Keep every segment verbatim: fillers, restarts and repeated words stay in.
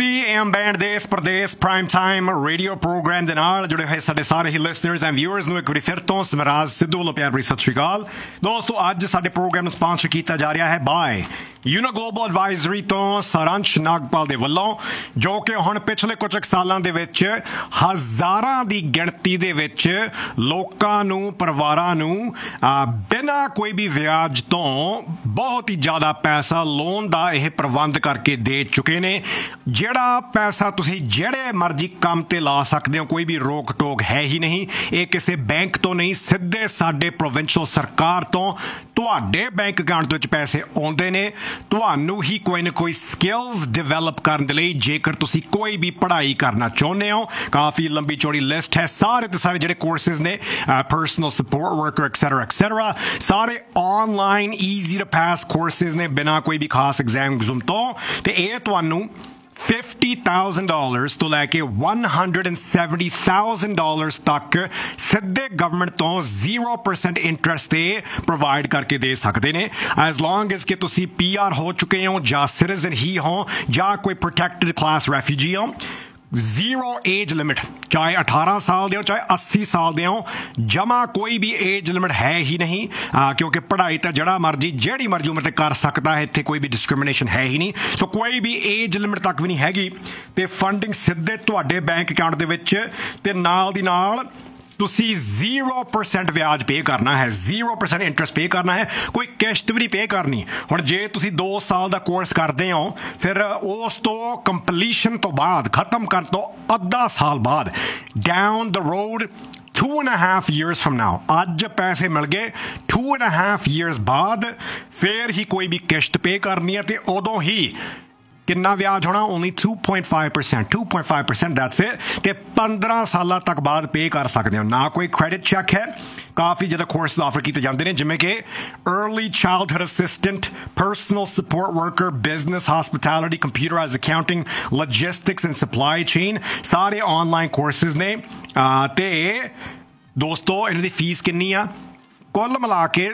Satti M band देश प्रदेश prime time radio programme ਦੇ ਨਾਲ ਜੁੜੇ ਹੋਏ ਸਾਡੇ ਸਾਰੇ ਹੀ ਲਿਸਨਰਸ ਐਂਡ ਵਿਊਅਰਸ ਨੂੰ ਇੱਕ ਵਾਰੀ ਫਿਰ ਤੋਂ ਸਮਰਾਜ ਸਿੱਧੂ ਵੱਲੋਂ ਪਿਆਰ ਭਰੀ ਸਤਿ ਸ਼੍ਰੀ ਅਕਾਲ ਦੋਸਤੋ। ਅੱਜ ਸਾਡੇ ਪ੍ਰੋਗਰਾਮ ਨੂੰ ਸਪਾਂਸਰ ਕੀਤਾ ਜਾ ਰਿਹਾ ਹੈ ਬਾਏ ਯੂਨੋ ਗਲੋਬਲ ਐਡਵਾਈਜ਼ਰੀ ਤੋਂ ਸਾਰਾਂਸ਼ ਨਾਗਪਾਲ ਦੇ ਵੱਲੋਂ, ਜੋ ਕਿ ਹੁਣ ਪਿਛਲੇ ਕੁਝ ਸਾਲਾਂ ਦੇ ਵਿੱਚ ਹਜ਼ਾਰਾਂ ਦੀ ਗਿਣਤੀ ਦੇ ਵਿੱਚ ਲੋਕਾਂ ਨੂੰ, ਪਰਿਵਾਰਾਂ ਨੂੰ ਬਿਨਾਂ ਕੋਈ ਵੀ ਵਿਆਜ ਤੋਂ ਬਹੁਤ ਹੀ ਜ਼ਿਆਦਾ ਪੈਸਾ ਲੋਨ ਦਾ ਇਹ ਪ੍ਰਬੰਧ ਕਰਕੇ ਦੇ ਚੁੱਕੇ ਨੇ। ਜਿਹੜਾ ਪੈਸਾ ਤੁਸੀਂ ਜਿਹੜੇ ਮਰਜ਼ੀ ਕੰਮ ਤੇ ਲਾ ਸਕਦੇ ਹੋ, ਕੋਈ ਵੀ ਰੋਕ ਟੋਕ ਹੈ ਹੀ ਨਹੀਂ। ਇਹ ਕਿਸੇ ਬੈਂਕ ਤੋਂ ਨਹੀਂ, ਸਿੱਧੇ ਸਾਡੇ ਪ੍ਰੋਵਿੰਸ਼ਲ ਸਰਕਾਰ ਤੋਂ ਤੁਹਾਡੇ ਬੈਂਕ ਅਕਾਊਂਟ ਦੇ ਵਿੱਚ ਪੈਸੇ ਆਉਂਦੇ ਨੇ। ਤੁਹਾਨੂੰ ਹੀ ਕੋਈ ਨਾ ਕੋਈ ਸਕਿੱਲਸ ਡਿਵੈਲਪ ਕਰਨ ਦੇ ਲਈ, ਜੇਕਰ ਤੁਸੀਂ ਕੋਈ ਵੀ ਪੜ੍ਹਾਈ ਕਰਨਾ ਚਾਹੁੰਦੇ ਹੋ, ਕਾਫੀ ਲੰਬੀ ਚੌੜੀ ਲਿਸਟ ਹੈ। ਸਾਰੇ ਤੇ ਸਾਰੇ ਜਿਹੜੇ ਕੋਰਸਿਸ ਨੇ, personal support worker etcetera etcetera, ਸਾਰੇ online easy two pass courses ਨੇ ਬਿਨਾਂ ਕੋਈ ਵੀ ਖਾਸ ਐਗਜ਼ਾਮ ਐਗਜ਼ੂਮ ਤੋਂ। ਤੇ ਇਹ ਤੁਹਾਨੂੰ fifty thousand dollars ਤੋਂ ਲੈ ਕੇ one hundred seventy thousand dollars ਤੱਕ ਸਿੱਧੇ ਗਵਰਨਮੈਂਟ ਤੋਂ zero percent ਇੰਟਰਸਟ ਤੇ ਪ੍ਰੋਵਾਈਡ ਕਰਕੇ ਦੇ ਸਕਦੇ ਨੇ, ਐਜ਼ ਲੌਂਗ ਐਜ਼ ਕਿ ਤੁਸੀਂ ਪੀ ਆਰ ਹੋ ਚੁੱਕੇ ਹੋ ਜਾਂ ਸਿਟੀਜ਼ਨ ਹੀ ਹੋ ਜਾਂ ਕੋਈ ਪ੍ਰੋਟੈਕਟਡ ਕਲਾਸ ਰੈਫਿਊਜੀ ਹੋ। ਜ਼ੀਰੋ ਏਜ ਲਿਮਿਟ, ਚਾਹੇ ਅਠਾਰਾਂ ਸਾਲ ਦੇ ਹੋ ਚਾਹੇ अस्सी ਸਾਲ ਦੇ ਹੋ, ਜਮਾ ਕੋਈ ਵੀ ਏਜ ਲਿਮਿਟ ਹੈ ਹੀ ਨਹੀਂ, ਕਿਉਂਕਿ ਪੜ੍ਹਾਈ ਤਾਂ ਜਿਹੜਾ ਮਰਜੀ ਜਿਹੜੀ ਮਰਜ਼ੀ ਉਮਰ ਤੇ ਕਰ ਸਕਦਾ ਹੈ। ਇੱਥੇ ਕੋਈ ਵੀ ਡਿਸਕ੍ਰਿਮੀਨੇਸ਼ਨ ਹੈ ਹੀ ਨਹੀਂ, ਸੋ ਕੋਈ ਵੀ ਏਜ ਲਿਮਿਟ ਤੱਕ ਵੀ ਨਹੀਂ ਹੈਗੀ। ਤੇ ਫੰਡਿੰਗ ਸਿੱਧੇ ਤੁਹਾਡੇ ਬੈਂਕ ਅਕਾਊਂਟ ਦੇ ਵਿੱਚ, ਤੇ ਨਾਲ ਦੀ ਨਾਲ ਤੁਸੀਂ ਜ਼ੀਰੋ ਪਰਸੈਂਟ ਵਿਆਜ ਪੇ ਕਰਨਾ ਹੈ, ਜ਼ੀਰੋ ਪਰਸੈਂਟ ਇੰਟਰਸਟ ਪੇ ਕਰਨਾ ਹੈ, ਕੋਈ ਕਿਸ਼ਤ ਵੀ ਨਹੀਂ ਪੇ ਕਰਨੀ। ਹੁਣ ਜੇ ਤੁਸੀਂ ਦੋ ਸਾਲ ਦਾ ਕੋਰਸ ਕਰਦੇ ਹੋ, ਫਿਰ ਉਸ ਤੋਂ ਕੰਪਲੀਸ਼ਨ ਤੋਂ ਬਾਅਦ, ਖਤਮ ਕਰਨ ਤੋਂ ਅੱਧਾ ਸਾਲ ਬਾਅਦ, down the road two and a half years from now, ਅੱਜ ਪੈਸੇ ਮਿਲ ਗਏ, two and a half years ਬਾਅਦ ਫਿਰ ਹੀ ਕੋਈ ਵੀ ਕਿਸ਼ਤ ਪੇ ਕਰਨੀ ਹੈ। ਤੇ ਉਦੋਂ ਹੀ ਕਿੰਨਾ ਵਿਆਜ ਹੋਣਾ? Only two point five percent, two point five percent, that's it। ਤੇ ਪੰਦਰਾਂ ਸਾਲਾਂ ਤੱਕ ਬਾਅਦ ਪੇ ਕਰ ਸਕਦੇ ਹੋ। ਨਾ ਕੋਈ ਕ੍ਰੈਡਿਟ ਚੈੱਕ ਹੈ। ਕਾਫੀ ਜ਼ਿਆਦਾ ਕੋਰਸਿਸ ਆਫਰ ਕੀਤੇ ਜਾਂਦੇ ਨੇ, ਜਿਵੇਂ ਕਿ early childhood assistant, personal support worker, business ਹਾਸਪਿਟੈਲਿਟੀ, computerised accounting, logistics and supply chain, ਸਾਰੇ ਆਨਲਾਈਨ ਕੋਰਸਿਸ ਨੇ। ਤੇ ਦੋਸਤੋ ਇਹਨਾਂ ਦੀ ਫੀਸ ਕਿੰਨੀ ਆ? ਕੁੱਲ ਮਿਲਾ ਕੇ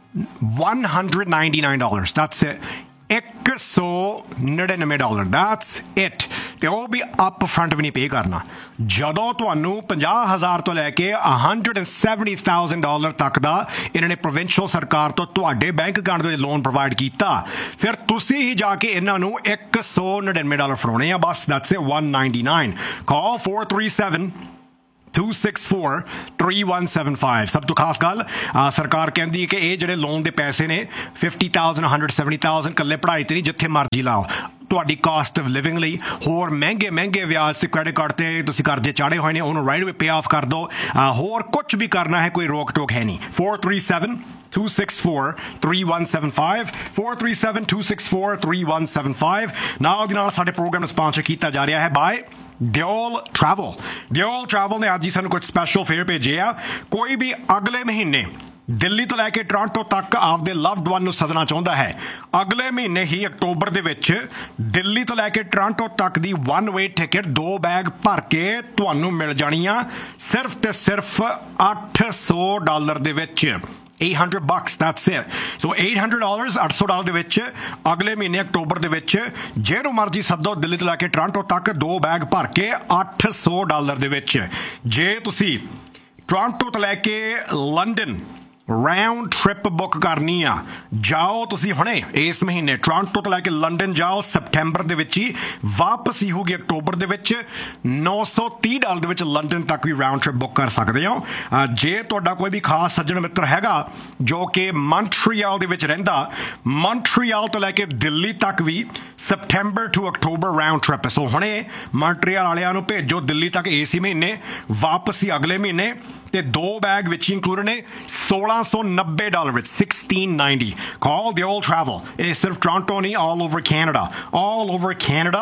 one hundred ninety-nine dollars, that's it, ਇੱਕ ਸੌ ਨੜਿਨਵੇਂ ਡਾਲਰ, ਦੈਟਸ ਇਟ। ਤੇ ਉਹ ਵੀ ਅਪ ਫਰੰਟ ਵੀ ਨਹੀਂ ਪੇ ਕਰਨਾ। ਜਦੋਂ ਤੁਹਾਨੂੰ ਪੰਜਾਹ ਹਜ਼ਾਰ ਤੋਂ ਲੈ ਕੇ one hundred seventy thousand dollar ਤੱਕ ਦਾ ਇਹਨਾਂ ਨੇ ਪ੍ਰੋਵਿੰਸ਼ਲ ਸਰਕਾਰ ਤੋਂ ਤੁਹਾਡੇ ਬੈਂਕ ਅਕਾਊਂਟ ਦੇ ਲੋਨ ਪ੍ਰੋਵਾਈਡ ਕੀਤਾ, ਫਿਰ ਤੁਸੀਂ ਹੀ ਜਾ ਕੇ ਇਹਨਾਂ ਨੂੰ ਇੱਕ ਸੌ ਨੜਿਨਵੇਂ ਡਾਲਰ ਫੜਾਉਣੇ ਆ ਬਸ, that's it, one ninety-nine। Call four three seven two six four three one seven five। ਸਭ ਤੋਂ ਖਾਸ ਗੱਲ, ਸਰਕਾਰ ਕਹਿੰਦੀ ਹੈ ਕਿ ਇਹ ਜਿਹੜੇ ਲੋਨ ਦੇ ਪੈਸੇ ਨੇ fifty thousand, one hundred seventy thousand ਇਕੱਲੇ ਪੜ੍ਹਾਈ ਤੇ ਨਹੀਂ, ਜਿੱਥੇ ਮਰਜ਼ੀ ਲਾਓ, ਤੁਹਾਡੀ ਕਾਸਟ ਆਫ ਲਿਵਿੰਗ ਲਈ। ਹੋਰ ਮਹਿੰਗੇ ਮਹਿੰਗੇ ਵਿਆਜ ਤੇ ਕ੍ਰੈਡਿਟ ਕਾਰਡ ਤੇ ਤੁਸੀਂ ਕਰਜ਼ੇ ਚਾੜੇ ਹੋਏ ਨੇ, ਉਹਨੂੰ ਰਾਈਟ ਵੇ ਪੇ ਆਫ ਕਰ ਦਿਓ। ਹੋਰ ਕੁਝ ਵੀ ਕਰਨਾ ਹੈ, ਕੋਈ ਰੋਕ ਟੋਕ ਹੈ ਨਹੀਂ। four three seven two six four three one seven five, four three seven two six four three one seven five। ਨਾਲ ਦੀ ਨਾਲ ਸਾਡੇ ਪ੍ਰੋਗਰਾਮ ਨੂੰ ਸਪਾਂਸਰ ਕੀਤਾ ਜਾ ਰਿਹਾ ਹੈ bye Deol travel. Deol travel ਨੇ ਅੱਜ ਹੀ ਸਾਨੂੰ ਕੁਝ ਸਪੈਸ਼ਲ ਫੇਅਰ ਭੇਜੇ ਆ। ਕੋਈ ਵੀ ਅਗਲੇ ਮਹੀਨੇ ਦਿੱਲੀ ਤੋਂ ਲੈ ਕੇ ਟੋਰਾਂਟੋ ਤੱਕ ਆਪਦੇ ਲਵਡ ਵਨ ਨੂੰ ਸੱਦਣਾ ਚਾਹੁੰਦਾ ਹੈ, ਅਗਲੇ ਮਹੀਨੇ ਹੀ ਅਕਤੂਬਰ ਦੇ ਵਿੱਚ ਦਿੱਲੀ ਤੋਂ ਲੈ ਕੇ ਟੋਰਾਂਟੋ ਤੱਕ ਦੀ ਵਨ ਵੇ ਟਿਕਟ ਦੋ ਬੈਗ ਭਰ ਕੇ ਤੁਹਾਨੂੰ ਮਿਲ ਜਾਣੀਆਂ ਸਿਰਫ ਤੇ ਸਿਰਫ ਅੱਠ ਸੌ ਡਾਲਰ ਦੇ ਵਿੱਚ। eight hundred bucks, that's it। so eight hundred dollars, eight hundred dollar ਦੇ ਵਿੱਚ ਅਗਲੇ ਮਹੀਨੇ ਅਕਤੂਬਰ ਦੇ ਵਿੱਚ ਜਿਹਨੂੰ ਮਰਜ਼ੀ ਸੱਦੋ, ਦਿੱਲੀ ਤੋਂ ਲੈ ਕੇ ਟੋਰਾਂਟੋ ਤੱਕ ਦੋ ਬੈਗ ਭਰ ਕੇ ਅੱਠ ਸੌ ਡਾਲਰ ਦੇ ਵਿੱਚ। ਜੇ ਤੁਸੀਂ ਟੋਰਾਂਟੋ ਤੋਂ ਲੈ ਕੇ ਲੰਡਨ ਰਾਊਂਡ ਟ੍ਰਿਪ ਬੁੱਕ ਕਰਨੀ ਆ, ਜਾਓ ਤੁਸੀਂ ਹੁਣੇ ਇਸ ਮਹੀਨੇ ਟੋਰਾਂਟੋ ਤੋਂ ਲੈ ਕੇ ਲੰਡਨ ਜਾਓ, ਸਪਟੈਂਬਰ ਦੇ ਵਿੱਚ ਹੀ ਵਾਪਸ ਹੀ ਹੋਊਗੀ ਅਕਤੂਬਰ ਦੇ ਵਿੱਚ। ਨੌ ਸੌ ਤੀਹ ਡਾਲਰ ਦੇ ਵਿੱਚ ਲੰਡਨ ਤੱਕ ਵੀ ਰਾਊਂਡ ਟ੍ਰਿਪ ਬੁੱਕ ਕਰ ਸਕਦੇ ਹੋ। ਜੇ ਤੁਹਾਡਾ ਕੋਈ ਵੀ ਖਾਸ ਸੱਜਣ ਮਿੱਤਰ ਹੈਗਾ ਜੋ ਕਿ ਮੌਂਟਰੀਅਲ ਦੇ ਵਿੱਚ ਰਹਿੰਦਾ, ਮੌਂਟਰੀਅਲ ਤੋਂ ਲੈ ਕੇ ਦਿੱਲੀ ਤੱਕ ਵੀ September to October round trip. ਸੋ ਹੁਣੇ ਮੌਂਟਰੀਅਲ ਵਾਲਿਆਂ ਨੂੰ ਭੇਜੋ ਦਿੱਲੀ ਤੱਕ ਇਸੇ ਮਹੀਨੇ, ਵਾਪਸ ਹੀ ਅਗਲੇ ਮਹੀਨੇ, ਤੇ ਦੋ ਬੈਗ ਵਿੱਚ ਇੰਕਲੂਡ ਨੇ ਸੋਲਾਂ ਸੌ ਨੱਬੇ ਡਾਲਰ ਵਿੱਚ sixteen ninety। ਕਾਲ ਦਿਓਲ ਟਰੈਵਲ। ਇਹ ਸਿਰਫ ਟੋਰਾਂਟੋ ਨਹੀਂ, all over Canada, all over Canada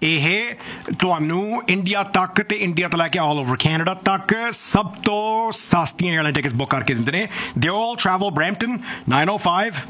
ਇਹ ਤੁਹਾਨੂੰ ਇੰਡੀਆ ਤੱਕ ਤੇ ਇੰਡੀਆ ਤੋਂ ਲੈ ਕੇ ਆਲ ਓਵਰ ਕੈਨੇਡਾ ਤੱਕ ਸਭ ਤੋਂ ਸਸਤੀਆਂ ਏਅਰਲਾਈਨ ਟਿਕਟਸ ਬੁੱਕ ਕਰਕੇ ਦਿੰਦੇ ਨੇ। Deol travel Brampton nine oh five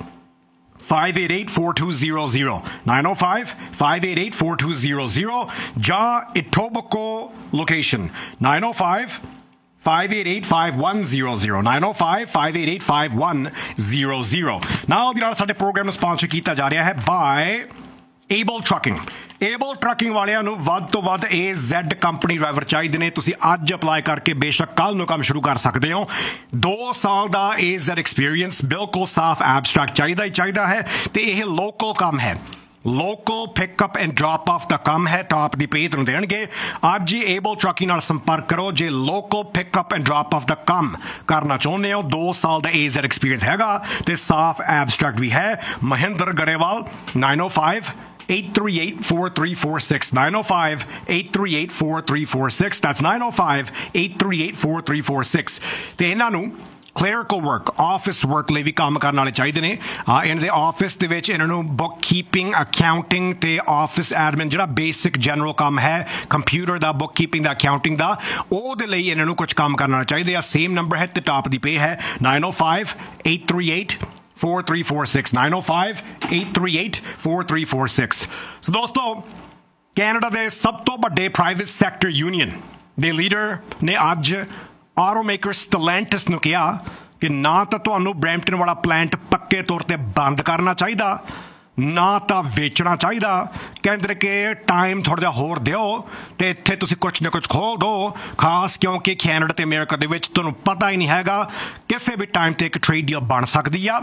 five eight eight four two zero zero, nine oh five five eight eight four two zero zero। ਜਾਂ Etobicoke location nine oh five five eight eight five one zero zero, nine oh five five eight eight five one zero zero। ਨਾਲ ਦੀ ਨਾਲ ਸਾਡੇ programme ਨੂੰ sponsor ਕੀਤਾ ਜਾ ਰਿਹਾ ਹੈ bye able trucking. Able trucking ਵਾਲਿਆਂ ਨੂੰ ਵੱਧ ਤੋਂ ਵੱਧ ਏ ਜ਼ੈਡ ਕੰਪਨੀ ਡਰਾਈਵਰ ਚਾਹੀਦੇ ਨੇ। ਤੁਸੀਂ ਅੱਜ ਅਪਲਾਈ ਕਰਕੇ ਬੇਸ਼ੱਕ ਕੱਲ੍ਹ ਨੂੰ ਕੰਮ ਸ਼ੁਰੂ ਕਰ ਸਕਦੇ ਹੋ। ਦੋ ਸਾਲ ਦਾ ਏ ਜ਼ੈਡ ਐਕਸਪੀਰੀਅੰਸ, ਬਿਲਕੁਲ ਸਾਫ਼ ਐਬਸਟਰੈਕਟ ਚਾਹੀਦਾ ਹੀ ਚਾਹੀਦਾ ਹੈ ਤੇ ਇਹ ਲੋਕਲ ਕੰਮ ਹੈ। Local pickup and drop of ਦਾ ਕੰਮ ਹੈ। ਟਾਪ ਦੀ ਪੇ ਤੁਹਾਨੂੰ ਦੇਣਗੇ। ਅੱਜ ਹੀ ਏਬਲ ਟਰੱਕਿੰਗ ਨਾਲ ਸੰਪਰਕ ਕਰੋ ਜੇ local pickup and drop of ਦਾ ਕੰਮ ਕਰਨਾ ਚਾਹੁੰਦੇ ਹੋ। ਦੋ ਸਾਲ ਦਾ ਏ ਜ਼ੈਡ ਐਕਸਪੀਰੀਅੰਸ ਹੈਗਾ ਤੇ ਸਾਫ਼ ਐਬਸਟਰੈਕਟ ਵੀ ਹੈ। Mahinder Grewal nine oh five eight three eight four three four six nine oh five eight three eight four three four six that's nine oh five eight three eight four three four six ਤੇ ਇਹਨਾਂ ਨੂੰ clerical work, office work ਲਈ ਵੀ ਕੰਮ ਕਰਨ ਵਾਲੇ ਚਾਹੀਦੇ ਨੇ। ਇਹਨਾਂ ਦੇ ਆਫਿਸ ਦੇ ਵਿੱਚ ਇਹਨਾਂ ਨੂੰ ਬੁੱਕ ਕੀਪਿੰਗ, ਅਕਾਊਂਟਿੰਗ ਤੇ ਆਫਿਸ ਐਡਮਿਨ, ਜਿਹੜਾ ਬੇਸਿਕ ਜਨਰਲ ਕੰਮ ਹੈ ਕੰਪਿਊਟਰ ਦਾ, ਬੁੱਕ ਕੀਪਿੰਗ ਦਾ, ਅਕਾਊਂਟਿੰਗ ਦਾ, ਉਹਦੇ ਲਈ ਇਹਨਾਂ ਨੂੰ ਕੁਝ ਕੰਮ ਕਰਨਾ ਚਾਹੀਦੇ ਆ। ਸੇਮ ਨੰਬਰ ਹੈ ਤੇ ਟਾਪ ਦੀ ਪੇ ਹੈ nine oh five eight three eight four three four six nine oh five eight three eight four three four six। ਸੋ ਦੋਸਤੋ, ਕੈਨੇਡਾ ਦੇ ਸਭ ਤੋਂ ਵੱਡੇ ਪ੍ਰਾਈਵੇਟ ਸੈਕਟਰ ਯੂਨੀਅਨ ਦੇ ਲੀਡਰ ਨੇ ਅੱਜ ਆਟੋ ਮੇਕਰ ਸਟੈਲੈਂਟਸ ਨੂੰ ਕਿਹਾ ਕਿ ਨਾ ਤਾਂ ਤੁਹਾਨੂੰ ਬਰੈਂਪਟਨ ਵਾਲਾ ਪਲਾਂਟ ਪੱਕੇ ਤੌਰ ਤੇ ਬੰਦ ਕਰਨਾ ਚਾਹੀਦਾ, ਨਾ ਤਾਂ ਵੇਚਣਾ ਚਾਹੀਦਾ। ਕਹਿੰਦੇ ਕਿ ਟਾਈਮ ਥੋੜ੍ਹਾ ਜਿਹਾ ਹੋਰ ਦਿਓ ਤੇ ਇੱਥੇ ਤੁਸੀਂ ਕੁਛ ਨਾ ਕੁਛ ਖੋਲ ਦਿਓ, ਖਾਸ ਕਿਉਂਕਿ ਕੈਨੇਡਾ ਤੇ ਅਮਰੀਕਾ ਦੇ ਵਿੱਚ ਤੁਹਾਨੂੰ ਪਤਾ ਹੀ ਨਹੀਂ ਹੈਗਾ ਕਿਸੇ ਵੀ ਟਾਈਮ ਤੇ ਇੱਕ ਟ੍ਰੇਡ ਡੀਲ ਬਣ ਸਕਦੀ ਆ।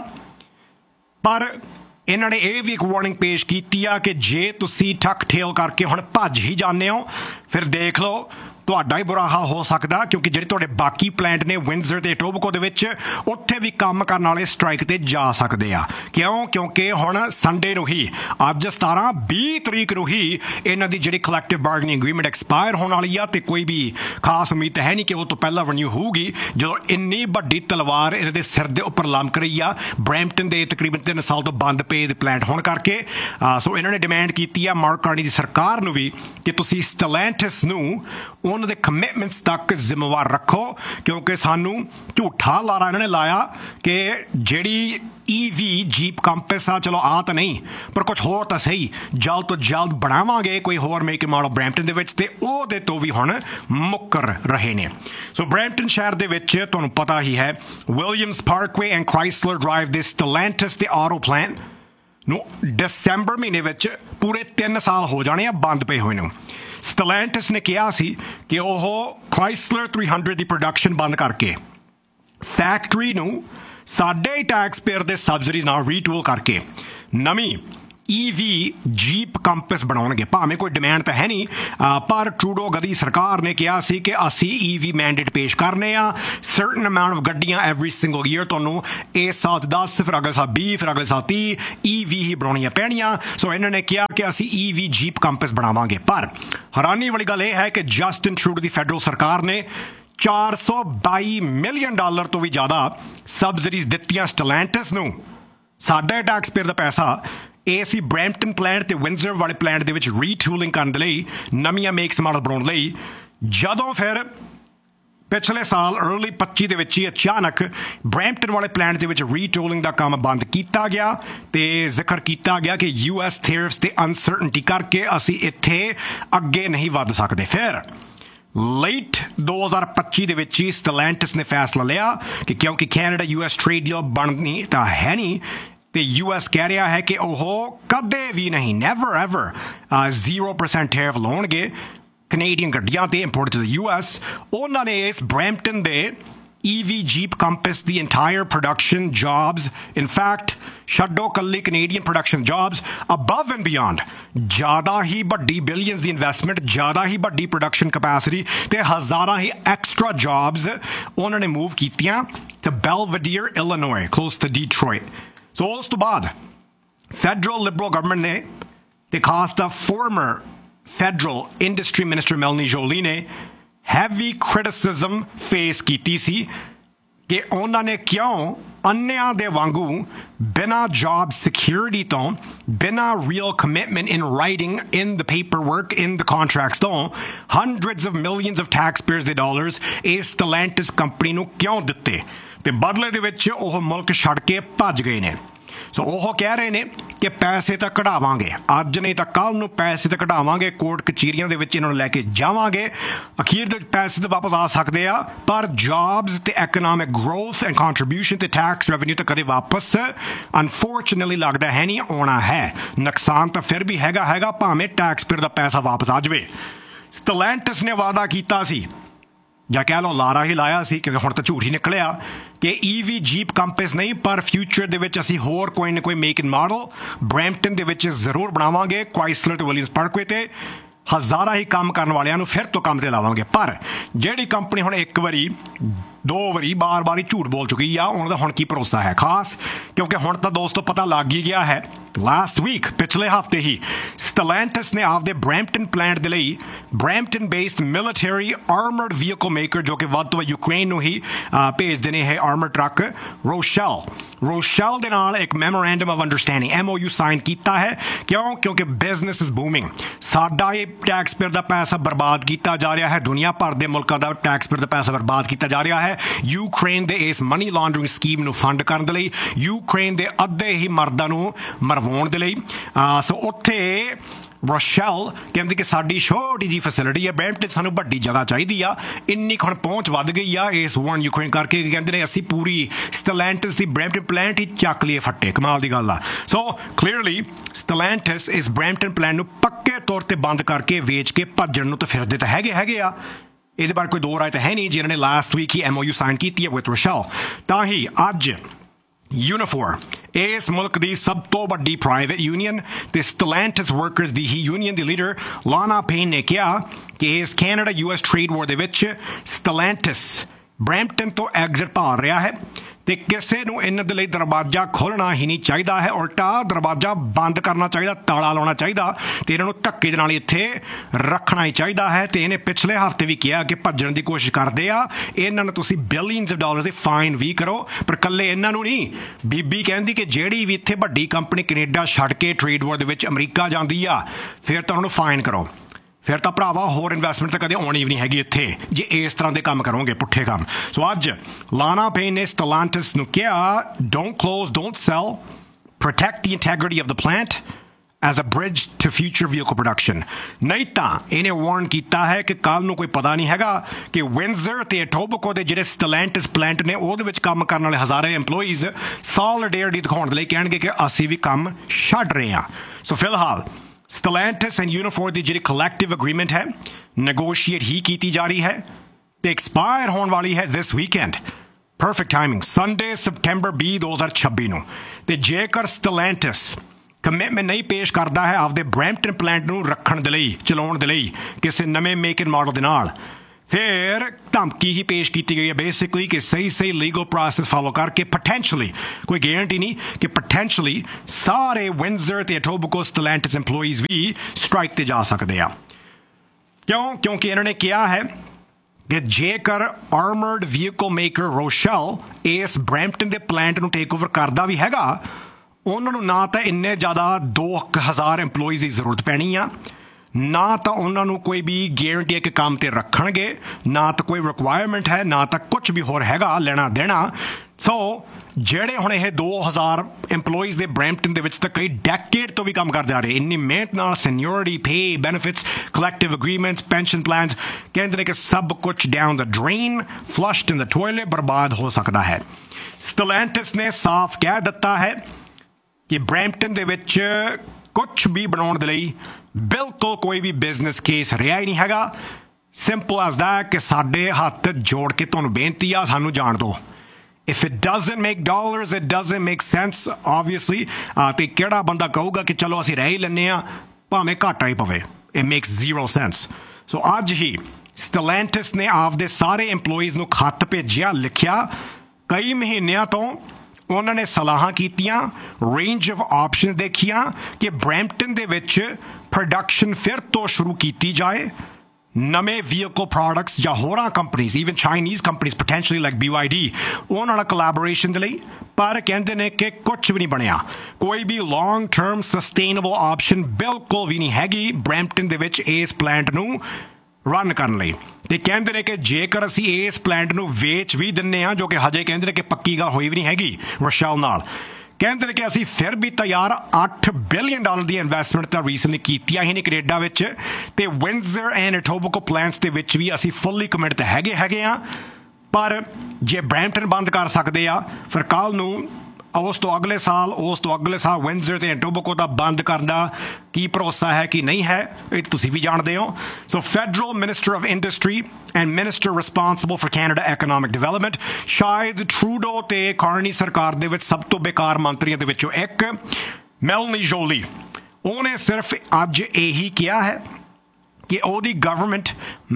ਪਰ ਇਹਨਾਂ ਨੇ ਇਹ ਵੀ ਇੱਕ ਵਾਰਨਿੰਗ ਪੇਸ਼ ਕੀਤੀ ਆ ਕਿ ਜੇ ਤੁਸੀਂ ਠੱਕ ਠੇਲ ਕਰਕੇ ਹੁਣ ਭੱਜ ਹੀ ਜਾਂਦੇ ਹੋ, ਫਿਰ ਦੇਖ ਲਓ ਤੁਹਾਡਾ ਹੀ ਬੁਰਾ ਹਾਲ ਹੋ ਸਕਦਾ, ਕਿਉਂਕਿ ਜਿਹੜੇ ਤੁਹਾਡੇ ਬਾਕੀ ਪਲਾਂਟ ਨੇ ਵਿੰਜ਼ਰ ਤੇ ਟੋਬਕੋ ਦੇ ਵਿੱਚ, ਉੱਥੇ ਵੀ ਕੰਮ ਕਰਨ ਵਾਲੇ ਸਟ੍ਰਾਈਕ ਤੇ ਜਾ ਸਕਦੇ ਆ। ਕਿਉਂ? ਕਿਉਂਕਿ ਹੁਣ ਸੰਡੇ ਨੂੰ ਹੀ, ਅੱਜ ਸਤਾਰਾਂ ਵੀਹ ਤਰੀਕ ਨੂੰ ਹੀ ਇਹਨਾਂ ਦੀ ਜਿਹੜੀ ਕਲੈਕਟਿਵ ਬਾਰਗੇਨਿੰਗ ਅਗਰੀਮੈਂਟ ਐਕਸਪਾਇਰ ਹੋਣ ਵਾਲੀ ਆ ਤੇ ਕੋਈ ਵੀ ਖਾਸ ਉਮੀਦ ਹੈ ਨਹੀਂ ਕਿ ਉਹ ਤੋਂ ਪਹਿਲਾਂ ਰਿਨਿਊ ਹੋਊਗੀ, ਜਦੋਂ ਇੰਨੀ ਵੱਡੀ ਤਲਵਾਰ ਇਹਨਾਂ ਦੇ ਸਿਰ ਦੇ ਉੱਪਰ ਲਮਕ ਰਹੀ ਆ ਬਰੈਂਪਟਨ ਦੇ ਤਕਰੀਬਨ ਤਿੰਨ ਸਾਲ ਤੋਂ ਬੰਦ ਪਏ ਦੇ ਪਲਾਂਟ ਹੋਣ ਕਰਕੇ। ਸੋ ਇਹਨਾਂ ਨੇ ਡਿਮਾਂਡ ਕੀਤੀ ਆ ਮਾਰਕ ਕਾਰਨੀ ਦੀ ਸਰਕਾਰ ਨੂੰ ਵੀ ਕਿ ਤੁਸੀਂ ਸਟੈਲੈਂਟਸ ਨੂੰ ਉਹਨਾਂ ਦੇ ਕਮਿਟਮੈਂਟਸ ਤੱਕ ਜ਼ਿੰਮੇਵਾਰ ਰੱਖੋ, ਕਿਉਂਕਿ ਸਾਨੂੰ ਝੂਠਾ ਲਾਰਾ ਇਹਨਾਂ ਨੇ ਲਾਇਆ ਕਿ ਜਿਹੜੀ ਈ ਵੀ ਜੀਪ ਕੰਪਸ ਆ, ਚਲੋ ਆ ਤਾਂ ਨਹੀਂ ਪਰ ਕੁਛ ਹੋਰ ਤਾਂ ਸਹੀ, ਜਲਦ ਤੋਂ ਜਲਦ ਬਣਾਵਾਂਗੇ ਕੋਈ ਹੋਰ ਮੇਕ ਮਾਡਲ ਬਰੈਂਪਟਨ ਦੇ ਵਿੱਚ, ਤੇ ਉਹਦੇ ਤੋਂ ਵੀ ਹੁਣ ਮੁੱਕਰ ਰਹੇ ਨੇ। ਸੋ ਬਰੈਂਪਟਨ ਸ਼ਹਿਰ ਦੇ ਵਿੱਚ ਤੁਹਾਨੂੰ ਪਤਾ ਹੀ ਹੈ ਵਿਲੀਅਮਸ ਪਾਰਕਵੇ ਐਂਡ ਕ੍ਰਾਈਸਲਰ ਡਰਾਈਵ ਦੇ ਸਟੈਲੈਂਟਸ ਦੇ ਆਟੋ ਪਲਾਂਟ ਨੂੰ ਦਸੰਬਰ ਮਹੀਨੇ ਵਿੱਚ ਪੂਰੇ ਤਿੰਨ ਸਾਲ ਹੋ ਜਾਣੇ ਆ ਬੰਦ ਪਏ ਹੋਏ ਨੂੰ। ਸਟੈਲੈਂਟਸ ਨੇ ਕਿਹਾ ਸੀ ਕਿ ਉਹ ਕ੍ਰਾਈਸਲਰ three hundred ਦੀ ਪ੍ਰੋਡਕਸ਼ਨ ਬੰਦ ਕਰਕੇ ਫੈਕਟਰੀ ਨੂੰ ਸਾਡੇ ਟੈਕਸ ਪੇਅਰ ਦੇ ਸਬਸਿਡੀਜ਼ ਨਾਲ ਰੀਟੂਲ ਕਰਕੇ ਨਵੀਂ ਈ ਵੀ ਜੀਪ ਕੰਪਸ ਬਣਾਉਣਗੇ। ਭਾਵੇਂ ਕੋਈ ਡਿਮਾਂਡ ਤਾਂ ਹੈ ਨਹੀਂ, ਪਰ ਟਰੂਡੋ ਗਦੀ ਸਰਕਾਰ ਨੇ ਕਿਹਾ ਸੀ ਕਿ ਅਸੀਂ ਈ ਵੀ ਮੈਂਡੇਟ ਪੇਸ਼ ਕਰਨੇ ਆ, ਸਰਟਨ ਅਮਾਊਂਟ ਆਫ ਗੱਡੀਆਂ ਐਵਰੀ ਸਿੰਗਲ ਈਅਰ ਤੁਹਾਨੂੰ ਇਸ ਸਾਲ ਦਸ, ਫਿਰ ਅਗਲੇ ਸਾਲ ਵੀਹ, ਫਿਰ ਅਗਲੇ ਸਾਲ ਤੀਹ ਈ ਵੀ ਹੀ ਬਣਾਉਣੀਆਂ ਪੈਣੀਆਂ। ਸੋ ਇਹਨਾਂ ਨੇ ਕਿਹਾ ਕਿ ਅਸੀਂ ਈ ਵੀ ਜੀਪ ਕੰਪਸ ਬਣਾਵਾਂਗੇ। ਪਰ ਹੈਰਾਨੀ ਵਾਲੀ ਗੱਲ ਇਹ ਹੈ ਕਿ ਜਸਟਿਨ ਟਰੂਡੋ ਦੀ ਫੈਡਰਲ ਸਰਕਾਰ ਨੇ ਚਾਰ ਸੌ ਬਾਈ ਮਿਲੀਅਨ ਡਾਲਰ ਤੋਂ ਵੀ ਜ਼ਿਆਦਾ ਸਬਸਿਡੀਜ਼ ਦਿੱਤੀਆਂ ਸਟੈਲੈਂਟਸ ਨੂੰ। ਸਾਡੇ ਟੈਕਸ ਪੇਅਰ ਦਾ ਪੈਸਾ ਇਹ ਅਸੀਂ ਬਰੈਂਪਟਨ ਪਲਾਂਟ ਤੇ ਵਿੰਜ਼ਰ ਵਾਲੇ ਪਲਾਂਟ ਦੇ ਵਿੱਚ ਰੀਟੂਲਿੰਗ ਕਰਨ ਦੇ ਲਈ, ਨਵੀਆਂ ਮੇਕਸ ਮਾਡਲ ਬਣਾਉਣ ਲਈ। ਜਦੋਂ ਫਿਰ ਪਿਛਲੇ ਸਾਲ ਅਰਲੀ ਪੱਚੀ ਦੇ ਵਿੱਚ ਹੀ ਅਚਾਨਕ ਬਰੈਂਪਟਨ ਵਾਲੇ ਪਲਾਂਟ ਦੇ ਵਿੱਚ ਰੀਟੂਲਿੰਗ ਦਾ ਕੰਮ ਬੰਦ ਕੀਤਾ ਗਿਆ ਤੇ ਜ਼ਿਕਰ ਕੀਤਾ ਗਿਆ ਕਿ ਯੂ ਐਸ ਥੇਰਫਸ ਤੇ ਅਨਸਰਟਨਟੀ ਕਰਕੇ ਅਸੀਂ ਇੱਥੇ ਅੱਗੇ ਨਹੀਂ ਵੱਧ ਸਕਦੇ। ਫਿਰ ਲੇਟ ਦੋ ਹਜ਼ਾਰ ਪੱਚੀ ਦੇ ਵਿੱਚ ਹੀ ਸਟੈਲੈਂਟਸ ਨੇ ਫੈਸਲਾ ਲਿਆ ਕਿ ਕਿਉਂਕਿ Canada U S trade deal ਬਣਨੀ ਤਾਂ ਹੈ ਨਹੀਂ ਤੇ ਯੂ ਐਸ ਕਹਿ ਰਿਹਾ ਹੈ ਕਿ ਉਹ ਕਦੇ ਵੀ ਨਹੀਂ, never ever zero percent tariff ਲਾਉਣਗੇ Canadian ਗੱਡੀਆਂ ਤੇ import to the U S. ਉਹਨਾਂ ਨੇ ਇਸ ਬਰੈਂਪਟਨ ਦੇ ਈ ਵੀ jeep campus the entire production jobs, in fact ਛੱਡੋ ਕੱਲੀ Canadian production jobs, above and beyond ਜ਼ਿਆਦਾ ਹੀ ਵੱਡੀ ਬਿਲੀਅਨਸ ਦੀ ਇਨਵੈਸਟਮੈਂਟ, ਜ਼ਿਆਦਾ ਹੀ ਵੱਡੀ ਪ੍ਰੋਡਕਸ਼ਨ ਕਪੈਸਿਟੀ ਤੇ ਹਜ਼ਾਰਾਂ ਹੀ ਐਕਸਟਰਾ ਜੌਬਸ ਉਹਨਾਂ ਨੇ ਮੂਵ ਕੀਤੀਆਂ ਟੂ ਬੈਲਵੀਡੀਅਰ ਇਲੀਨੋਏ ਕਲੋਸ ਟੂ ਡੀਟਰੋਇਟ। ਸੋ ਉਸ ਤੋਂ ਬਾਅਦ ਫੈਡਰਲ ਲਿਬਰਲ ਗਵਰਨਮੈਂਟ ਨੇ ਤੇ ਖਾਸ ਦਾ ਫੋਰਮਰ ਫੈਡਰਲ ਇੰਡਸਟਰੀ ਮਿਨਿਸਟਰ ਮੈਲਨੀ ਜੋਲੀ ਨੇ ਹੈਵੀ ਕ੍ਰਿਟਿਸਿਜ਼ਮ ਫੇਸ ਕੀਤੀ ਸੀ ਕਿ ਉਹਨਾਂ ਨੇ ਕਿਉਂ ਅੰਨਿਆਂ ਦੇ ਵਾਂਗੂ ਬਿਨਾਂ ਜੌਬ ਸਿਕਿਉਰਿਟੀ ਤੋਂ, ਬਿਨਾਂ ਰੀਅਲ ਕਮਿਟਮੈਂਟ ਇਨ ਰਾਈਟਿੰਗ ਇਨ ਦ ਪੇਪਰ ਵਰਕ ਇਨ ਦ ਕੰਟਰੈਕਟਸ ਤੋਂ hundreds of millions of tax pairs ਦੇ ਡਾਲਰਸ ਇਸ ਸਟੈਲੈਂਟਸ ਕੰਪਨੀ ਨੂੰ ਕਿਉਂ ਦਿੱਤੇ ਤੇ ਬਦਲੇ ਦੇ ਵਿੱਚ ਉਹ ਮੁਲਕ ਛੱਡ ਕੇ ਭੱਜ ਗਏ ਨੇ। ਸੋ ਉਹ ਕਹਿ ਰਹੇ ਨੇ ਕਿ ਪੈਸੇ ਤਾਂ ਕਢਾਵਾਂਗੇ, ਅੱਜ ਨਹੀਂ ਤਾਂ ਕੱਲ੍ਹ ਨੂੰ ਪੈਸੇ ਤਾਂ ਕਢਾਵਾਂਗੇ, ਕੋਰਟ ਕਚਹਿਰੀਆਂ ਦੇ ਵਿੱਚ ਇਹਨਾਂ ਨੂੰ ਲੈ ਕੇ ਜਾਵਾਂਗੇ, ਅਖੀਰ ਦੇ ਪੈਸੇ ਤਾਂ ਵਾਪਸ ਆ ਸਕਦੇ ਆ, ਪਰ ਜੌਬਸ ਤੇ ਐਕਨੋਮਿਕ ਗਰੋਥ ਐਂਡ ਕੰਟਰੀਬਿਊਸ਼ਨ ਤੇ ਟੈਕਸ ਰੈਵਨਿਊ ਤਾਂ ਕਦੇ ਵਾਪਸ ਅਨਫੋਰਚੂਨੇਟਲੀ ਲੱਗਦਾ ਹੈ ਨਹੀਂ ਆਉਣਾ ਹੈ। ਨੁਕਸਾਨ ਤਾਂ ਫਿਰ ਵੀ ਹੈਗਾ ਹੈਗਾ ਭਾਵੇਂ ਟੈਕਸ ਪੇਅਰ ਦਾ ਪੈਸਾ ਵਾਪਸ ਆ ਜਾਵੇ। ਸਟੈਲੈਂਟਸ ਨੇ ਵਾਅਦਾ ਕੀਤਾ ਸੀ ਜਾਂ ਕਹਿ ਲਓ ਲਾਰਾ ਹੀ ਲਾਇਆ ਸੀ, ਕਿਉਂਕਿ ਹੁਣ ਤਾਂ ਝੂਠ ਹੀ ਨਿਕਲਿਆ, ਕਿ ਈ ਵੀ ਜੀਪ ਕੰਪਸ ਨਹੀਂ ਪਰ ਫਿਊਚਰ ਦੇ ਵਿੱਚ ਅਸੀਂ ਹੋਰ ਕੋਈ ਨਾ ਕੋਈ ਮੇਕ ਐਂਡ ਮਾਡਲ ਬਰੈਂਪਟਨ ਦੇ ਵਿੱਚ ਜ਼ਰੂਰ ਬਣਾਵਾਂਗੇ। ਕੁਆਈਸਲਰ ਤੇ ਵਿਲੀਅਮਸ ਪਾਰਕਵੇ ਤੇ ਹਜ਼ਾਰਾਂ ਹੀ ਕੰਮ ਕਰਨ ਵਾਲਿਆਂ ਨੂੰ ਫਿਰ ਤੋਂ ਕੰਮ ਤੇ ਲਾਵਾਂਗੇ। ਪਰ ਜਿਹੜੀ ਕੰਪਨੀ ਹੁਣ ਇੱਕ ਵਾਰੀ ਦੋ ਵਾਰੀ ਬਾਰ ਬਾਰ ਹੀ ਝੂਠ ਬੋਲ ਚੁੱਕੀ ਆ, ਉਹਨਾਂ ਦਾ ਹੁਣ ਕੀ ਭਰੋਸਾ ਹੈ, ਖਾਸ ਕਿਉਂਕਿ ਹੁਣ ਤਾਂ ਦੋਸਤੋ ਪਤਾ ਲੱਗ ਹੀ ਗਿਆ ਹੈ। ਲਾਸਟ ਵੀਕ ਪਿਛਲੇ ਹਫ਼ਤੇ ਹੀ ਸਟੈਲੈਂਟਸ ਨੇ ਆਪਦੇ ਬਰੈਂਪਟਨ ਪਲਾਂਟ ਦੇ ਲਈ Brampton based military ਆਰਮਰਡ vehicle maker, ਜੋ ਕਿ ਵੱਧ ਤੋਂ ਵੱਧ ਯੂਕਰੇਨ ਨੂੰ ਹੀ ਭੇਜਦੇ ਨੇ ਇਹ ਆਰਮਰ ਟਰੱਕ, ਰੋਸ਼ੈਲ ਰੋਸ਼ੈਲ ਦੇ ਨਾਲ ਇੱਕ memorandum of understanding M O you sign ਕੀਤਾ ਹੈ। ਕਿਉਂ? ਕਿਉਂਕਿ ਬਿਜ਼ਨਸ ਇਜ਼ ਬੂਮਿੰਗ। ਸਾਡਾ ਇਹ ਟੈਕਸ ਪੇਅਰ ਦਾ ਪੈਸਾ ਬਰਬਾਦ ਕੀਤਾ ਜਾ ਰਿਹਾ ਹੈ, ਦੁਨੀਆ ਭਰ ਦੇ ਮੁਲਕਾਂ ਦਾ ਟੈਕਸ ਪੇਅਰ ਦਾ ਪੈਸਾ ਬਰਬਾਦ ਕੀਤਾ ਜਾ ਰਿਹਾ ਹੈ ਯੂਕਰੇਨ ਦੇ ਇਸ ਮਨੀ ਲਾਂਡਰਿੰਗ ਸਕੀਮ ਨੂੰ ਫੰਡ ਕਰਨ ਦੇ ਲਈ, ਯੂਕਰੇਨ ਦੇ ਅੱਧੇ ਹੀ ਮਰਦਾਂ ਨੂੰ ਮਰਵਾਉਣ ਦੇ ਲਈ। ਸੋ ਉੱਥੇ ਰੋਸ਼ੈਲ ਕਹਿੰਦੇ ਕਿ ਸਾਡੀ ਛੋਟੀ ਜਿਹੀ ਫੈਸਿਲਿਟੀ ਹੈ ਬਰੈਂਪਟਨ, ਸਾਨੂੰ ਵੱਡੀ ਜਗ੍ਹਾ ਚਾਹੀਦੀ ਆ, ਇੰਨੀ ਹੁਣ ਪਹੁੰਚ ਵੱਧ ਗਈ ਆ ਇਸ ਵਨ ਯੂਕਰੇਨ ਕਰਕੇ, ਕਹਿੰਦੇ ਨੇ ਅਸੀਂ ਪੂਰੀ ਸਟੈਲੈਂਟਸ ਦੀ ਬਰੈਂਪਟਨ ਪਲਾਂਟ ਹੀ ਚੱਕ ਲਈਏ ਫੱਟੇ। ਕਮਾਲ ਦੀ ਗੱਲ ਆ। ਸੋ ਕਲੀਅਰਲੀ ਸਟੈਲੈਂਟਸ ਇਸ ਬਰੈਂਪਟਨ ਪਲਾਂਟ ਨੂੰ ਪੱਕੇ ਤੌਰ ਤੇ ਬੰਦ ਕਰਕੇ ਵੇਚ ਕੇ ਭੱਜਣ ਨੂੰ ਤਾਂ ਫਿਰਦੇ ਤਾਂ ਹੈਗੇ ਹੈਗੇ ਆ, ਇਹਦੇ ਬਾਰੇ ਕੋਈ ਦੋ ਰਾਏ ਤਾਂ ਹੈ ਨਹੀਂ, ਜਿਨ੍ਹਾਂ ਨੇ last week he M O you sign ਕੀਤੀ ਹੈ ਵਿਦ ਰੋਸ਼ੈਲ। ਤਾਂ ਹੀ ਅੱਜ ਯੂਨੀਫੋਰ ਇਸ ਮੁਲਕ ਦੀ ਸਭ ਤੋਂ ਵੱਡੀ ਪ੍ਰਾਈਵੇਟ ਯੂਨੀਅਨ ਤੇ ਸਟੈਲੈਂਟਸ ਵਰਕਰਸ ਦੀ ਹੀ ਯੂਨੀਅਨ ਦੀ ਲੀਡਰ ਲਾਨਾ ਪੇਨ ਨੇ ਕਿਹਾ ਕਿ ਇਸ ਕੈਨੇਡਾ ਯੂ ਐਸ ਟ੍ਰੇਡ ਵਾਰ ਦੇ ਵਿੱਚ ਸਟੈਲੈਂਟਸ ਬਰੈਂਪਟਨ ਤੋਂ ਐਗਜ਼ਿਟ ਭਾਲ ਰਿਹਾ ਹੈ ਤੇ ਕਿਸੇ ਨੂੰ ਇਹਨਾਂ ਦੇ ਲਈ ਦਰਵਾਜ਼ਾ ਖੋਲ੍ਹਣਾ ਹੀ ਨਹੀਂ ਚਾਹੀਦਾ ਹੈ, ਉਲਟਾ ਦਰਵਾਜ਼ਾ ਬੰਦ ਕਰਨਾ ਚਾਹੀਦਾ, ਤਾਲਾ ਲਾਉਣਾ ਚਾਹੀਦਾ ਤੇ ਇਹਨਾਂ ਨੂੰ ਧੱਕੇ ਦੇ ਨਾਲ ਇੱਥੇ ਰੱਖਣਾ ਹੀ ਚਾਹੀਦਾ ਹੈ। ਤੇ ਇਹਨੇ ਪਿਛਲੇ ਹਫ਼ਤੇ ਵੀ ਕਿਹਾ ਕਿ ਭੱਜਣ ਦੀ ਕੋਸ਼ਿਸ਼ ਕਰਦੇ ਆ, ਇਹਨਾਂ ਨੂੰ ਤੁਸੀਂ ਬਿਲੀਅਨਸ ਆਫ ਡਾਲਰ ਦੇ ਫਾਈਨ ਵੀ ਕਰੋ, ਪਰ ਇਕੱਲੇ ਇਹਨਾਂ ਨੂੰ ਨਹੀਂ। ਬੀਬੀ ਕਹਿੰਦੀ ਕਿ ਜਿਹੜੀ ਵੀ ਇੱਥੇ ਵੱਡੀ ਕੰਪਨੀ ਕੈਨੇਡਾ ਛੱਡ ਕੇ ਟ੍ਰੇਡ ਵਾਰ ਦੇ ਵਿੱਚ ਅਮਰੀਕਾ ਜਾਂਦੀ ਆ, ਫਿਰ ਤਾਂ ਉਹਨੂੰ ਫਾਈਨ ਕਰੋ, ਫਿਰ ਤਾਂ ਭਰਾਵਾ ਹੋਰ ਇਨਵੈਸਟਮੈਂਟ ਤਾਂ ਕਦੇ ਆਉਣੀ ਵੀ ਨਹੀਂ ਹੈਗੀ ਇੱਥੇ ਜੇ ਇਸ ਤਰ੍ਹਾਂ ਦੇ ਕੰਮ ਕਰੋਗੇ, ਪੁੱਠੇ ਕੰਮ। ਸੋ ਅੱਜ ਲਾਨਾ ਪੇਨ ਨੇ ਸਟੈਲੈਂਟਸ ਨੂੰ ਕਿਹਾ don't close, don't cell, protect the integrity of the plant as a bridge to future vehicle production. ਨਹੀਂ ਤਾਂ ਇਹਨੇ ਵਾਰਨ ਕੀਤਾ ਹੈ ਕਿ ਕੱਲ੍ਹ ਨੂੰ ਕੋਈ ਪਤਾ ਨਹੀਂ ਹੈਗਾ ਕਿ ਵਿੰਜ਼ਰ ਤੇ ਟੋਬੈਕੋ ਦੇ ਜਿਹੜੇ ਸਟੈਲੈਂਟਸ ਪਲਾਂਟ ਨੇ ਉਹਦੇ ਵਿੱਚ ਕੰਮ ਕਰਨ ਵਾਲੇ ਹਜ਼ਾਰਾਂ ਇੰਪਲੋਈਜ਼ ਸੋਲਿਡੈਰਿਟੀ ਦਿਖਾਉਣ ਦੇ ਲਈ ਕਹਿਣਗੇ ਕਿ ਅਸੀਂ ਵੀ ਕੰਮ ਛੱਡ ਰਹੇ ਹਾਂ। ਸੋ ਫਿਲਹਾਲ ਸਟੈਲੈਂਟਸ ਐਂਡ ਯੂਨੀਫੋਰ ਦੀ ਜਿਹੜੀ ਕਲੈਕਟਿਵ ਅਗਰੀਮੈਂਟ ਹੈ ਨੈਗੋਸ਼ੀਏਟ ਹੀ ਕੀਤੀ ਜਾ ਰਹੀ ਹੈ ਤੇ ਐਕਸਪਾਇਰ ਹੋਣ ਵਾਲੀ ਹੈ ਦਿਸ weekend. Perfect timing, Sunday September ਵੀਹ ਦੋ ਹਜ਼ਾਰ ਛੱਬੀ ਨੂੰ। ਤੇ ਜੇਕਰ ਸਟੈਲੈਂਟਸ ਕਮਿਟਮੈਂਟ ਨਹੀਂ ਪੇਸ਼ ਕਰਦਾ ਹੈ ਆਪਦੇ ਬਰੈਂਪਟਨ ਪਲਾਂਟ ਨੂੰ ਰੱਖਣ ਦੇ ਲਈ, ਚਲਾਉਣ ਦੇ ਲਈ ਕਿਸੇ ਨਵੇਂ ਮੇਕ ਐਂਡ ਮਾਡਲ ਦੇ ਨਾਲ, ਫਿਰ ਧਮਕੀ ਹੀ ਪੇਸ਼ ਕੀਤੀ ਗਈ ਹੈ ਬੇਸਿਕਲੀ ਕਿ ਸਹੀ ਸਹੀ ਲੀਗਲ ਪ੍ਰੋਸੈਸ ਫੋਲੋ ਕਰਕੇ ਪੋਟੈਂਸ਼ੀਅਲੀ, ਕੋਈ ਗਾਰੰਟੀ ਨਹੀਂ ਕਿ ਪੋਟੈਂਸ਼ੀਅਲੀ ਸਾਰੇ ਵਿੰਜ਼ਰ ਤੇ ਟੋਬੈਕੋ ਸਟੈਲੈਂਟਸ ਇੰਪਲੋਈਜ਼ ਵੀ ਸਟ੍ਰਾਈਕ ਤੇ ਜਾ ਸਕਦੇ ਆ। ਕਿਉਂ? ਕਿਉਂਕਿ ਇਹਨਾਂ ਨੇ ਕਿਹਾ ਹੈ ਕਿ ਜੇਕਰ ਆਰਮਰਡ ਵਹੀਕਲ ਮੇਕਰ ਰੋਸ਼ੈਲ ਇਸ ਬਰੈਂਪਟਨ ਦੇ ਪਲਾਂਟ ਨੂੰ ਟੇਕ ਓਵਰ ਕਰਦਾ ਵੀ ਹੈਗਾ, ਉਹਨਾਂ ਨੂੰ ਨਾ ਤਾਂ ਇੰਨੇ ਜ਼ਿਆਦਾ ਦੋ ਹਜ਼ਾਰ ਇੰਪਲੋਈਜ਼ ਦੀ ਜ਼ਰੂਰਤ ਪੈਣੀ ਆ, ਨਾ ਤਾਂ ਉਹਨਾਂ ਨੂੰ ਕੋਈ ਵੀ ਗਾਰੰਟੀ ਹੈ ਕਿ ਕੰਮ ਤੇ ਰੱਖਣਗੇ, ਨਾ ਤਾਂ ਕੋਈ ਰਿਕੁਆਇਰਮੈਂਟ ਹੈ, ਨਾ ਤਾਂ ਕੁਝ ਵੀ ਹੋਰ ਹੈਗਾ ਲੈਣਾ ਦੇਣਾ। ਸੋ ਜਿਹੜੇ ਹੁਣ ਇਹ ਦੋ ਹਜ਼ਾਰ ਇੰਪਲੋਈਜ਼ ਦੇ ਬਰੈਂਪਟਨ ਦੇ ਵਿੱਚ ਤਾਂ ਕਈ ਡੈਕੇਡ ਤੋਂ ਵੀ ਕੰਮ ਕਰਦੇ ਆ ਰਹੇ, ਇੰਨੀ ਮਿਹਨਤ ਨਾਲ ਸੀਨੀਅਰਿਟੀ, ਪੇ, ਬੈਨੀਫਿਟਸ, ਕਲੈਕਟਿਵ ਅਗਰੀਮੈਂਟਸ, ਪੈਨਸ਼ਨ ਪਲਾਨਸ, ਕਹਿੰਦੇ ਨੇ ਕਿ ਸਭ ਕੁਝ ਡਾਊਨ ਦ ਡਰੇਨ, ਫਲਸ਼ਡ ਇਨ ਦ ਟੋਇਲਟ, ਬਰਬਾਦ ਹੋ ਸਕਦਾ ਹੈ। ਸਟੈਲੈਂਟਸ ਨੇ ਸਾਫ਼ ਕਹਿ ਦਿੱਤਾ ਹੈ ਕਿ ਬਰੈਂਪਟਨ ਦੇ ਵਿੱਚ ਕੁਝ ਵੀ ਬਣਾਉਣ ਦੇ ਲਈ ਬਿਲਕੁਲ ਕੋਈ ਵੀ ਬਿਜ਼ਨਸ ਕੇਸ ਰਿਹਾ ਹੀ ਨਹੀਂ ਹੈਗਾ। ਸਿੰਪਲ ਐਜ਼ ਦੈਟ ਕਿ ਸਾਡੇ ਹੱਥ ਜੋੜ ਕੇ ਤੁਹਾਨੂੰ ਬੇਨਤੀ ਆ, ਸਾਨੂੰ ਜਾਣ ਦਿਓ। If it doesn't make dollars, it doesn't make sense, obviously. ਤੇ ਕਿਹੜਾ ਬੰਦਾ ਕਹੂਗਾ ਕਿ ਚਲੋ ਅਸੀਂ ਰਹਿ ਹੀ ਲੈਂਦੇ ਹਾਂ ਭਾਵੇਂ ਘਾਟਾ ਹੀ ਪਵੇ। It makes zero sense. ਸੋ ਅੱਜ ਹੀ ਸਟੈਲੈਂਟਸ ਨੇ ਆਪਦੇ ਸਾਰੇ ਇੰਪਲੋਈਜ਼ ਨੂੰ ਖੱਤ ਭੇਜਿਆ, ਲਿਖਿਆ। ਕਈ ਮਹੀਨਿਆਂ ਤੋਂ ਉਹਨਾਂ ਨੇ ਸਲਾਹਾਂ ਕੀਤੀਆਂ, ਰੇਂਜ ਆਫ ਆਪਸ਼ਨ ਦੇਖੀਆਂ ਕਿ ਬਰੈਂਪਟਨ ਦੇ ਵਿੱਚ ਪ੍ਰੋਡਕਸ਼ਨ ਫਿਰ ਤੋਂ ਸ਼ੁਰੂ ਕੀਤੀ ਜਾਏ, ਨਵੇਂ ਵਹੀਕਲ ਪ੍ਰੋਡਕਟਸ ਜਾਂ ਹੋਰਾਂ companies, even Chinese companies potentially like B Y D, ਉਹਨਾਂ ਨਾਲ ਕੋਲੈਬੋਰੇਸ਼ਨ ਦੇ ਲਈ। ਪਰ ਕਹਿੰਦੇ ਨੇ ਕਿ ਕੁਝ ਵੀ ਨਹੀਂ ਬਣਿਆ, ਕੋਈ ਵੀ ਲੌਂਗ ਟਰਮ ਸਸਟੇਨੇਬਲ ਆਪਸ਼ਨ ਬਿਲਕੁਲ ਵੀ ਨਹੀਂ ਹੈਗੀ ਬਰੈਂਪਟਨ ਦੇ ਵਿੱਚ ਇਸ ਪਲਾਂਟ ਨੂੰ ਰਨ ਕਰਨ ਲਈ। ਤੇ ਕਹਿੰਦੇ ਨੇ ਕਿ ਜੇਕਰ ਅਸੀਂ ਇਸ ਪਲਾਂਟ ਨੂੰ ਵੇਚ ਵੀ ਦਿੰਨੇ ਆ, ਜੋ ਕਿ ਹਜੇ ਕਹਿੰਦੇ ਨੇ ਕਿ ਪੱਕੀ ਗੱਲ ਹੋਈ ਵੀ ਨਹੀਂ ਹੈਗੀ ਰੋਸ਼ੈਲ ਨਾਲ, ਕਹਿੰਦੇ ਨੇ ਕਿ ਅਸੀਂ ਫਿਰ ਵੀ ਤਿਆਰ ਅੱਠ ਬਿਲੀਅਨ ਡਾਲਰ ਦੀ ਇਨਵੈਸਟਮੈਂਟ ਤਾਂ ਰੀਸੈਂਟਲੀ ਕੀਤੀ ਹੀ ਨੇ ਕੈਨੇਡਾ ਵਿੱਚ ਤੇ ਵਿੰਡਜ਼ਰ ਐਂਡ ਟੋਬੈਗੋ ਪਲਾਂਟਸ ਦੇ ਵਿੱਚ ਵੀ ਅਸੀਂ ਫੁੱਲੀ ਕਮਿਟ ਤਾਂ ਹੈਗੇ ਹੈਗੇ ਆ ਪਰ ਜੇ ਬਰੈਂਪਟਨ ਬੰਦ ਕਰ ਸਕਦੇ ਆ ਫਿਰ ਕੱਲ ਨੂੰ ਉਸ ਤੋਂ ਅਗਲੇ ਸਾਲ ਉਸ ਤੋਂ ਅਗਲੇ ਸਾਲ ਵਿੰਡਜ਼ਰ ਤੇ ਟੋਬੈਗੋ ਦਾ ਬੰਦ ਕਰਨ ਦਾ ਕੀ ਭਰੋਸਾ ਹੈ ਕਿ ਨਹੀਂ ਹੈ ਇਹ ਤੁਸੀਂ ਵੀ ਜਾਣਦੇ ਹੋ ਸੋ federal minister of industry and minister responsible for Canada ਐਕਨੋਮਿਕ development ਸ਼ਾਇਦ ਟਰੂਡੋ ਤੇ ਕਾਰਨੀ ਸਰਕਾਰ ਦੇ ਵਿੱਚ ਸਭ ਤੋਂ ਬੇਕਾਰ ਮੰਤਰੀਆਂ ਦੇ ਵਿੱਚੋਂ ਇੱਕ ਮੈਲਨੀ ਜੋਲੀ ਉਹਨੇ ਸਿਰਫ ਅੱਜ ਇਹੀ ਕਿਹਾ ਹੈ ਕਿ ਉਹਦੀ ਗਵਰਨਮੈਂਟ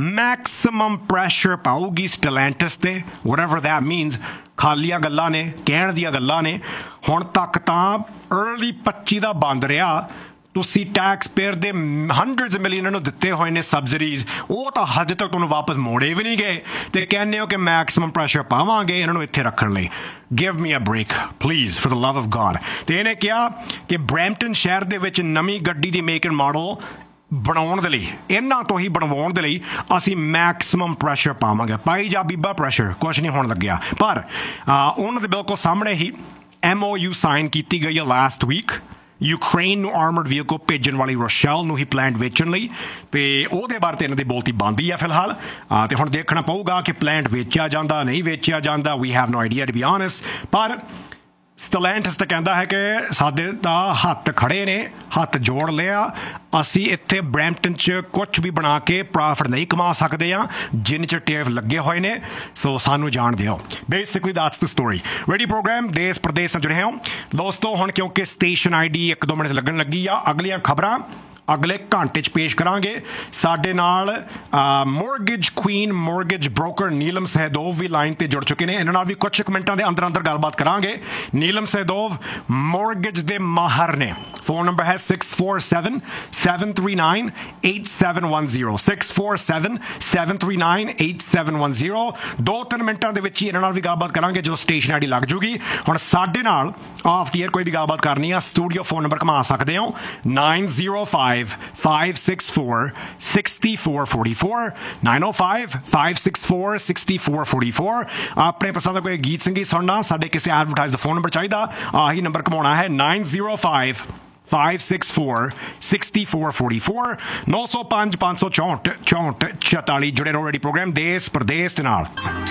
ਮੈਕਸਿਮਮ ਪ੍ਰੈਸ਼ਰ ਪਾਊਗੀ ਸਟੈਲੈਂਟਸ ਤੇ ਵਟਐਵਰ ਦੈਟ ਮੀਨਸ ਖਾਲੀਆਂ ਗੱਲਾਂ ਨੇ ਕਹਿਣ ਦੀਆਂ ਗੱਲਾਂ ਨੇ ਹੁਣ ਤੱਕ ਤਾਂ ਅਰਲੀ ਪੱਚੀ ਦਾ ਬੰਦ ਰਿਹਾ ਤੁਸੀਂ ਟੈਕਸ ਪੇਅਰ ਦੇ ਹੰਡਰਡਸ ਮਿਲੀਅਨ ਨੂੰ ਦਿੱਤੇ ਹੋਏ ਨੇ ਸਬਸਿਡੀਜ਼ ਉਹ ਤਾਂ ਹਜੇ ਤੱਕ ਤੁਹਾਨੂੰ ਵਾਪਸ ਮੋੜੇ ਵੀ ਨਹੀਂ ਗਏ ਤੇ ਕਹਿੰਦੇ ਹੋ ਕਿ ਮੈਕਸਿਮਮ ਪ੍ਰੈਸ਼ਰ ਪਾਵਾਂਗੇ ਇਹਨਾਂ ਨੂੰ ਇੱਥੇ ਰੱਖਣ ਲਈ give me a break please for the love of god ਤੇ ਇਹਨੇ ਕਿਹਾ ਕਿ ਬਰੈਂਪਟਨ ਸ਼ਹਿਰ ਦੇ ਵਿੱਚ ਨਵੀਂ ਗੱਡੀ ਦੀ ਮੇਕ ਐਂਡ ਮਾਡਲ ਬਣਾਉਣ ਦੇ ਲਈ ਇਹਨਾਂ ਤੋਂ ਹੀ ਬਣਵਾਉਣ ਦੇ ਲਈ ਅਸੀਂ ਮੈਕਸਿਮਮ ਪ੍ਰੈਸ਼ਰ ਪਾਵਾਂਗੇ ਪਾਈ ਜਾ ਬੀਬਾ ਪ੍ਰੈਸ਼ਰ ਕੁਛ ਨਹੀਂ ਹੋਣ ਲੱਗਿਆ ਪਰ ਉਹਨਾਂ ਦੇ ਬਿਲਕੁਲ ਸਾਹਮਣੇ ਹੀ ਐਮ ਓ ਯੂ ਸਾਈਨ ਕੀਤੀ ਗਈ ਹੈ ਲਾਸਟ ਵੀਕ ਯੂਕਰੇਨ ਨੂੰ ਆਰਮਰਡ ਵਹੀਕਲ ਭੇਜਣ ਵਾਲੀ ਰਸ਼ੈਲ ਨੂੰ ਹੀ ਪਲਾਂਟ ਵੇਚਣ ਲਈ ਤੇ ਉਹਦੇ ਬਾਰੇ ਤੇ ਇਹਨਾਂ ਦੀ ਬੋਲਤੀ ਬੰਦ ਹੀ ਆ ਫਿਲਹਾਲ ਤੇ ਹੁਣ ਦੇਖਣਾ ਪਊਗਾ ਕਿ ਪਲਾਂਟ ਵੇਚਿਆ ਜਾਂਦਾ ਨਹੀਂ ਵੇਚਿਆ ਜਾਂਦਾ we have no idea to be honest ਪਰ ਸਟੈਲੈਂਟਸ ਤਾਂ ਕਹਿੰਦਾ ਹੈ ਕਿ ਸਾਡੇ ਤਾਂ ਹੱਥ ਖੜੇ ਨੇ ਹੱਥ ਜੋੜ ਲਿਆ ਅਸੀਂ ਇੱਥੇ ਬਰੈਂਪਟਨ 'ਚ ਕੁਛ ਵੀ ਬਣਾ ਕੇ ਪ੍ਰੋਫਿਟ ਨਹੀਂ ਕਮਾ ਸਕਦੇ ਆ ਜਿੰਨ 'ਚ ਟੇਫ ਲੱਗੇ ਹੋਏ ਨੇ ਸੋ ਸਾਨੂੰ ਜਾਣ ਦਿਓ basically that's the story radio programme ਦੇਸ਼ ਪ੍ਰਦੇਸ਼ ਨਾਲ ਜੁੜੇ ਹੋ ਦੋਸਤੋ ਹੁਣ ਕਿਉਂਕਿ ਸਟੇਸ਼ਨ ਆਈ ਡੀ ਇੱਕ ਦੋ ਮਿੰਟ ਲੱਗਣ ਲੱਗੀ ਆ ਅਗਲੀਆਂ ਖਬਰਾਂ ਅਗਲੇ ਘੰਟੇ 'ਚ ਪੇਸ਼ ਕਰਾਂਗੇ ਸਾਡੇ ਨਾਲ mortgage Queen mortgage broker Neelam ਸਹਿਦੋਵ ਵੀ ਲਾਈਨ ਤੇ ਜੁੜ ਚੁੱਕੇ ਨੇ ਇਹਨਾਂ ਨਾਲ ਵੀ ਕੁਝ ਕੁ ਮਿੰਟਾਂ ਦੇ ਅੰਦਰ ਅੰਦਰ ਗੱਲਬਾਤ ਕਰਾਂਗੇ ਨੀਲਮ ਸਹਿਦੋਵ ਮੋਰਗੇਜ ਦੇ ਮਾਹਰ ਨੇ ਫੋਨ ਨੰਬਰ ਹੈ six four seven seven three nine eight seven one zero six four seven seven three nine eight seven one zero ਦੋ ਤਿੰਨ ਮਿੰਟਾਂ ਦੇ ਵਿੱਚ ਹੀ ਇਹਨਾਂ ਨਾਲ ਵੀ ਗੱਲਬਾਤ ਕਰਾਂਗੇ ਜਦੋਂ ਸਟੇਸ਼ਨ ਆਈ ਡੀ ਲੱਗ ਜੂਗੀ ਹੁਣ ਸਾਡੇ ਨਾਲ ਆਫ ਦੀ ਏਅਰ ਕੋਈ ਵੀ ਗੱਲਬਾਤ ਕਰਨੀ ਆ ਸਟੂਡੀਓ ਫੋਨ ਨੰਬਰ ਘੁਮਾ ਸਕਦੇ ਹੋ nine zero five five six four six four four four nine oh five five six four six four four four ਆਪਣੇ ਪਸੰਦ ਦਾ ਕੋਈ ਗੀਤ ਸੰਗੀਤ ਸੁਣਨਾ ਸਾਡੇ ਕਿਸੇ ਐਡਵਰਟਾਈਜ਼ ਦਾ ਫੋਨ ਨੰਬਰ ਚਾਹੀਦਾ ਆਹੀ ਨੰਬਰ ਘਮਾਉਣਾ ਹੈ nine zero five five six four six four four four nine oh five five six four six four four four ਜੁੜੇ ਰਹੋ ਰੇਡੀਓ ਪ੍ਰੋਗਰਾਮ ਦੇਸ਼ ਪ੍ਰਦੇਸ਼ ਦੇ ਨਾਲ